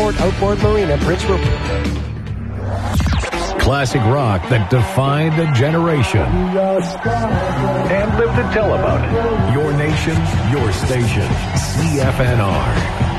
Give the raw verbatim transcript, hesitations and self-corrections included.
Resort Outboard Marina, Prince Rupert. Classic rock that defined a generation. And lived to tell about it. Your nation, your station. C F N R.